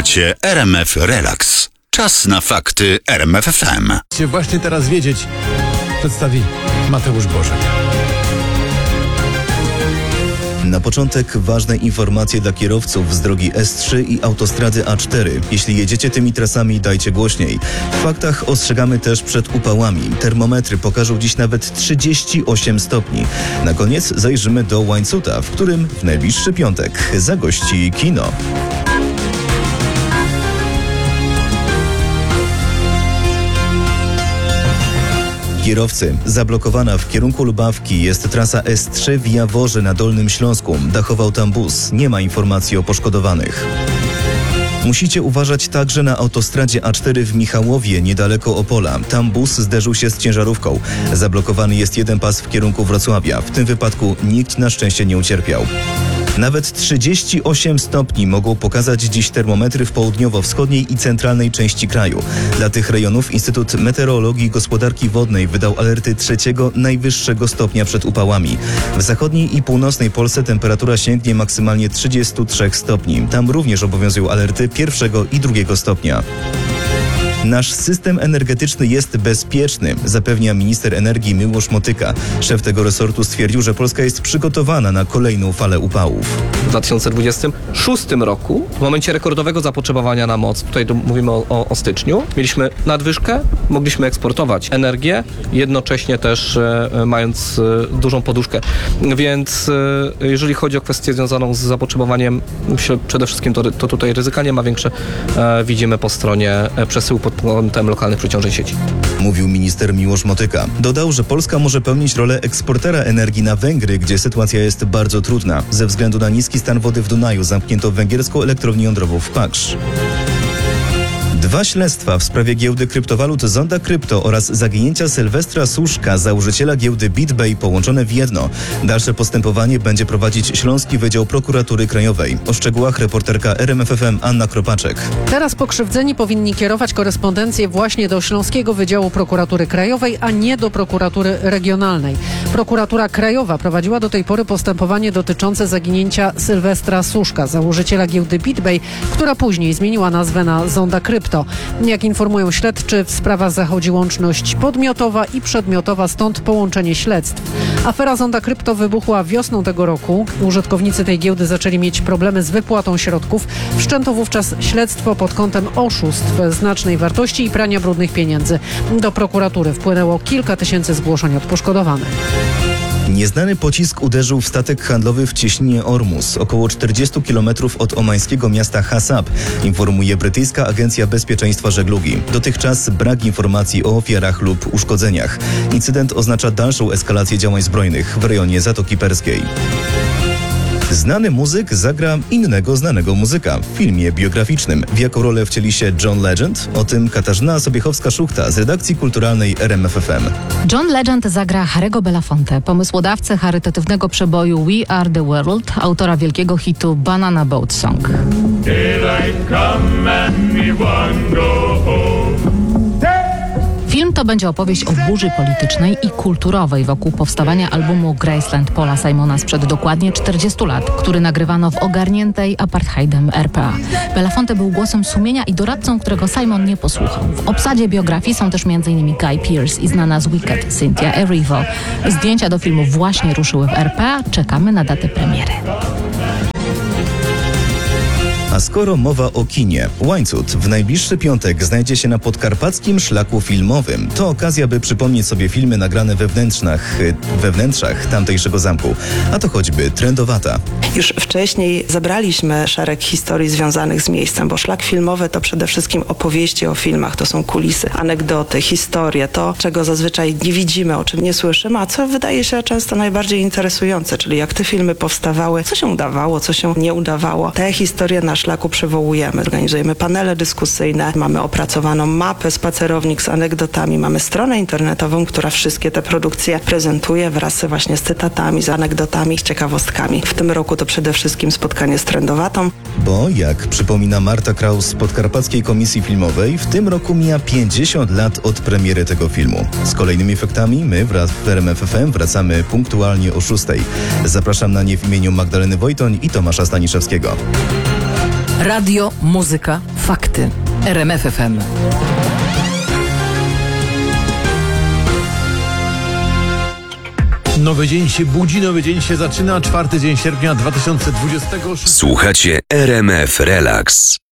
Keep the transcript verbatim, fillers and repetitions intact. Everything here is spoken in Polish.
Słuchacie R M F Relax. Czas na fakty R M F F M. Właśnie teraz wiedzieć, przedstawi Mateusz Bożek. Na początek ważne informacje dla kierowców z drogi S trzy i autostrady A cztery. Jeśli jedziecie tymi trasami, dajcie głośniej. W faktach ostrzegamy też przed upałami. Termometry pokażą dziś nawet trzydzieści osiem stopni. Na koniec zajrzymy do Łańcuta, w którym w najbliższy piątek zagości kino. Kierowcy, zablokowana w kierunku Lubawki jest trasa S trzy w Jaworze na Dolnym Śląsku. Dachował tam bus. Nie ma informacji o poszkodowanych. Musicie uważać także na autostradzie A cztery w Michałowie, niedaleko Opola. Tam bus zderzył się z ciężarówką. Zablokowany jest jeden pas w kierunku Wrocławia. W tym wypadku nikt na szczęście nie ucierpiał. Nawet trzydzieści osiem stopni mogą pokazać dziś termometry w południowo-wschodniej i centralnej części kraju. Dla tych rejonów Instytut Meteorologii i Gospodarki Wodnej wydał alerty trzeciego najwyższego stopnia przed upałami. W zachodniej i północnej Polsce temperatura sięgnie maksymalnie trzydzieści trzy stopni. Tam również obowiązują alerty pierwszego i drugiego stopnia. Nasz system energetyczny jest bezpieczny, zapewnia minister energii Miłosz Motyka. Szef tego resortu stwierdził, że Polska jest przygotowana na kolejną falę upałów. W dwa tysiące dwudziestym szóstym roku, w momencie rekordowego zapotrzebowania na moc, tutaj mówimy o, o, o styczniu, mieliśmy nadwyżkę, mogliśmy eksportować energię, jednocześnie też e, mając e, dużą poduszkę. Więc e, jeżeli chodzi o kwestię związaną z zapotrzebowaniem, myślę, przede wszystkim to, to tutaj ryzyka nie ma, większe e, widzimy po stronie e, przesyłu pod kątem lokalnych przeciążeń sieci. Mówił minister Miłosz Motyka. Dodał, że Polska może pełnić rolę eksportera energii na Węgry, gdzie sytuacja jest bardzo trudna. Ze względu na niski stan wody w Dunaju zamknięto węgierską elektrownię jądrową w Paksz. Dwa śledztwa w sprawie giełdy kryptowalut Zonda Krypto oraz zaginięcia Sylwestra Suszka, założyciela giełdy BitBay, połączone w jedno. Dalsze postępowanie będzie prowadzić Śląski Wydział Prokuratury Krajowej. O szczegółach reporterka R M F F M Anna Kropaczek. Teraz pokrzywdzeni powinni kierować korespondencję właśnie do Śląskiego Wydziału Prokuratury Krajowej, a nie do Prokuratury Regionalnej. Prokuratura Krajowa prowadziła do tej pory postępowanie dotyczące zaginięcia Sylwestra Suszka, założyciela giełdy BitBay, która później zmieniła nazwę na Zonda Krypto. Jak informują śledczy, w sprawach zachodzi łączność podmiotowa i przedmiotowa, stąd połączenie śledztw. Afera Zonda Krypto wybuchła wiosną tego roku. Użytkownicy tej giełdy zaczęli mieć problemy z wypłatą środków. Wszczęto wówczas śledztwo pod kątem oszustw znacznej wartości i prania brudnych pieniędzy. Do prokuratury wpłynęło kilka tysięcy zgłoszeń od poszkodowanych. Nieznany pocisk uderzył w statek handlowy w cieśninie Ormus, około czterdzieści kilometrów od omańskiego miasta Hasab, informuje brytyjska Agencja Bezpieczeństwa Żeglugi. Dotychczas brak informacji o ofiarach lub uszkodzeniach. Incydent oznacza dalszą eskalację działań zbrojnych w rejonie Zatoki Perskiej. Znany muzyk zagra innego znanego muzyka w filmie biograficznym. W jaką rolę wcieli się John Legend? O tym Katarzyna Sobiechowska-Szuchta z redakcji kulturalnej R M F F M. John Legend zagra Harry'ego Belafonte, pomysłodawcę charytatywnego przeboju We Are The World, autora wielkiego hitu Banana Boat Song. Film to będzie opowieść o burzy politycznej i kulturowej wokół powstawania albumu Graceland Paula Simona sprzed dokładnie czterdziestu lat, który nagrywano w ogarniętej apartheidem R P A. Belafonte był głosem sumienia i doradcą, którego Simon nie posłuchał. W obsadzie biografii są też m.in. Guy Pearce i znana z Wicked Cynthia Erivo. Zdjęcia do filmu właśnie ruszyły w R P A. Czekamy na datę premiery. A skoro mowa o kinie, Łańcut w najbliższy piątek znajdzie się na podkarpackim szlaku filmowym. To okazja, by przypomnieć sobie filmy nagrane we wnętrzach, we wnętrzach tamtejszego zamku. A to choćby Trędowata. Już wcześniej zebraliśmy szereg historii związanych z miejscem, bo szlak filmowy to przede wszystkim opowieści o filmach, to są kulisy, anegdoty, historie, to czego zazwyczaj nie widzimy, o czym nie słyszymy, a co wydaje się często najbardziej interesujące, czyli jak te filmy powstawały, co się udawało, co się nie udawało. Te historie na szlaku przywołujemy. Organizujemy panele dyskusyjne, mamy opracowaną mapę, spacerownik z anegdotami, mamy stronę internetową, która wszystkie te produkcje prezentuje wraz właśnie z cytatami, z anegdotami, z ciekawostkami. W tym roku to przede wszystkim spotkanie z Trędowatą. Bo, jak przypomina Marta Kraus z Podkarpackiej Komisji Filmowej, w tym roku mija pięćdziesiąt lat od premiery tego filmu. Z kolejnymi faktami my wraz w R M F F M wracamy punktualnie o szóstej. Zapraszam na nie w imieniu Magdaleny Wojtoń i Tomasza Staniszewskiego. Radio, muzyka, Fakty. R M F F M. Nowy dzień się budzi, nowy dzień się zaczyna. Czwarty dzień sierpnia dwa tysiące dwudziestego szóstego. Słuchacie R M F Relax.